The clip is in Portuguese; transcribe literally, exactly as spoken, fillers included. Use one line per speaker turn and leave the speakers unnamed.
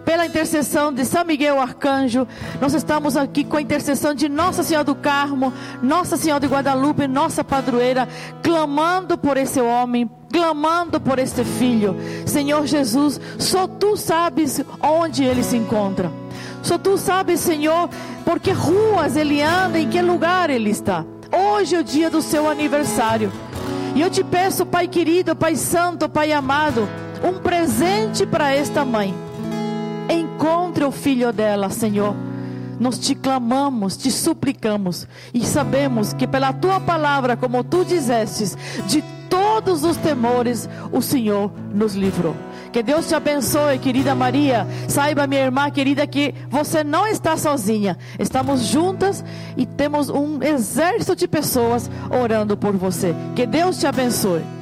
pela intercessão de São Miguel Arcanjo. Nós estamos aqui com a intercessão de Nossa Senhora do Carmo, Nossa Senhora de Guadalupe, nossa padroeira, clamando por esse homem, clamando por este filho. Senhor Jesus, só Tu sabes onde ele se encontra. Só Tu sabes, Senhor, por que ruas ele anda, em que lugar ele está. Hoje é o dia do seu aniversário. E eu te peço, Pai querido, Pai santo, Pai amado, um presente para esta mãe. Encontre o filho dela, Senhor. Nós te clamamos, te suplicamos, e sabemos que pela Tua palavra, como Tu dizestes, de todos os temores o Senhor nos livrou. Que Deus te abençoe, querida Maria. Saiba, minha irmã querida, que você não está sozinha. Estamos juntas e temos um exército de pessoas orando por você. Que Deus te abençoe.